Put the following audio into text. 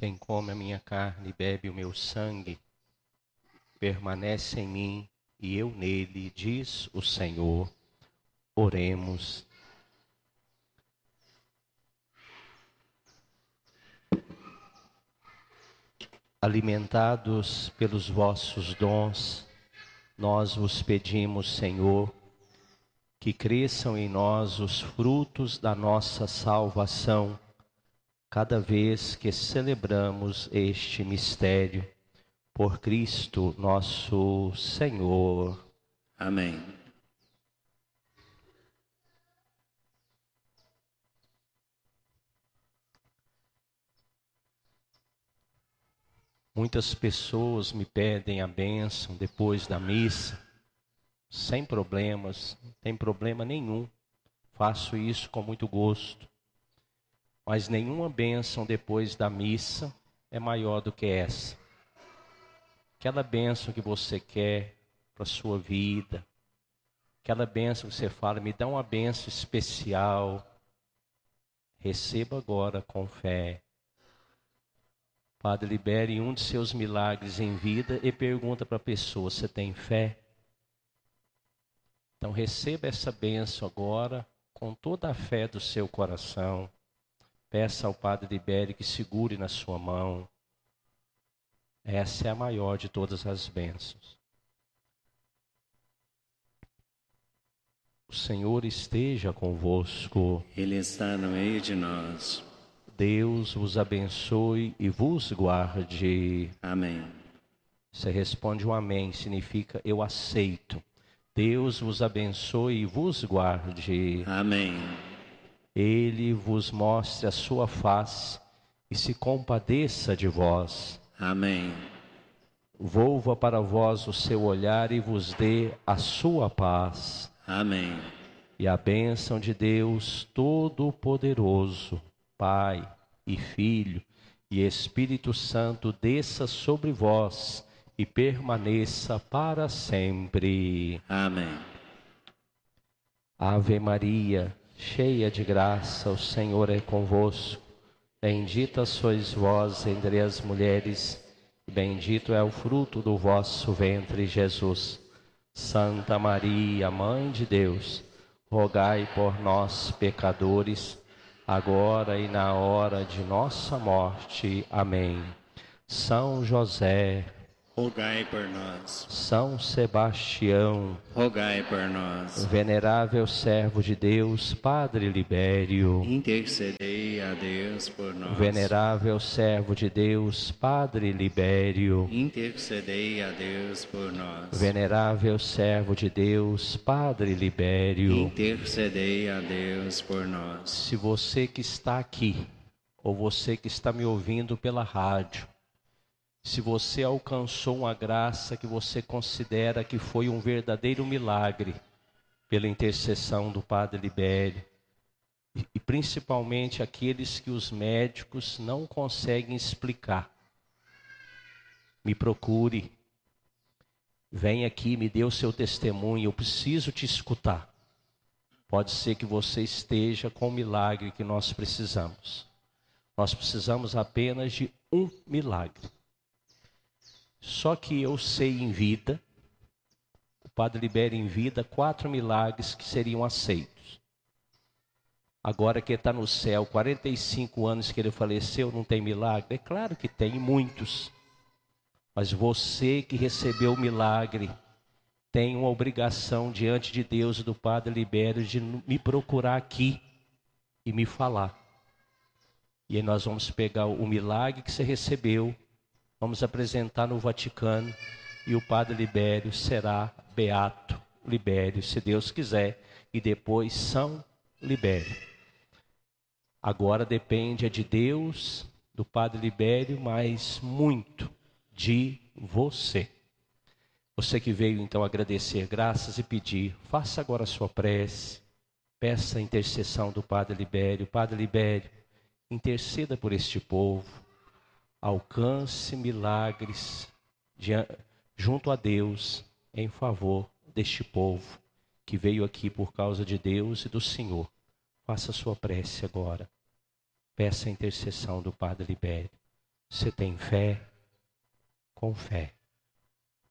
Quem come a minha carne e bebe o meu sangue, permanece em mim e eu nele, diz o Senhor. Oremos. Alimentados pelos vossos dons, nós vos pedimos, Senhor, que cresçam em nós os frutos da nossa salvação, cada vez que celebramos este mistério, por Cristo nosso Senhor. Amém. Muitas pessoas me pedem a bênção depois da missa, sem problemas, não tem problema nenhum. Faço isso com muito gosto. Mas nenhuma bênção depois da missa é maior do que essa. Aquela bênção que você quer para a sua vida, aquela bênção que você fala, me dá uma bênção especial, receba agora com fé. Padre, libere um de seus milagres em vida e pergunta para a pessoa, você tem fé? Então receba essa bênção agora com toda a fé do seu coração. Peça ao Padre Libério que segure na sua mão. Essa é a maior de todas as bênçãos. O Senhor esteja convosco. Ele está no meio de nós. Deus vos abençoe e vos guarde. Amém. Você responde um amém, significa eu aceito. Deus vos abençoe e vos guarde. Amém. Ele vos mostre a sua face e se compadeça de vós. Amém. Volva para vós o seu olhar e vos dê a sua paz. Amém. E a bênção de Deus Todo-Poderoso, Pai e Filho e Espírito Santo desça sobre vós e permaneça para sempre. Amém. Ave Maria, cheia de graça, o Senhor é convosco. Bendita sois vós entre as mulheres, e bendito é o fruto do vosso ventre, Jesus. Santa Maria, Mãe de Deus, rogai por nós, pecadores, agora e na hora de nossa morte. Amém. São José, rogai por nós. São Sebastião, rogai por nós. Venerável servo de Deus, Padre Libério, intercedei a Deus por nós. Venerável servo de Deus, Padre Libério, intercedei a Deus por nós. Venerável servo de Deus, Padre Libério, intercedei a Deus por nós. Se você que está aqui, ou você que está me ouvindo pela rádio, se você alcançou uma graça que você considera que foi um verdadeiro milagre, pela intercessão do Padre Libério, e principalmente aqueles que os médicos não conseguem explicar, me procure, vem aqui, me dê o seu testemunho, eu preciso te escutar. Pode ser que você esteja com o milagre que nós precisamos. Nós precisamos apenas de um milagre. Só que eu sei em vida, o Padre Libério em vida, 4 milagres que seriam aceitos. Agora que ele está no céu, 45 anos que ele faleceu, não tem milagre? É claro que tem, muitos. Mas você que recebeu o milagre, tem uma obrigação diante de Deus e do Padre Libério de me procurar aqui e me falar. E aí nós vamos pegar o milagre que você recebeu, vamos apresentar no Vaticano e o Padre Libério será Beato Libério, se Deus quiser, e depois São Libério. Agora depende de Deus, do Padre Libério, mas muito de você. Você que veio então agradecer graças e pedir, faça agora a sua prece, peça a intercessão do Padre Libério. Padre Libério, interceda por este povo, alcance milagres junto a Deus em favor deste povo que veio aqui por causa de Deus e do Senhor. Faça a sua prece agora, peça a intercessão do Padre Libério. Você tem fé? Com fé.